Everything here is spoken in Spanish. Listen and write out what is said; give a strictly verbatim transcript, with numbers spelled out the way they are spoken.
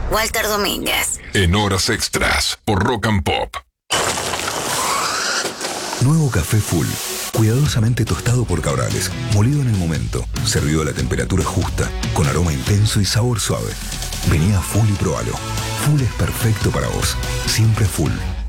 Walter Domínguez. En Horas Extras, por Rock and Pop. Nuevo café Full, cuidadosamente tostado por Cabrales, molido en el momento, servido a la temperatura justa, con aroma intenso y sabor suave. Vení a Full y probalo. Full es perfecto para vos. Siempre Full.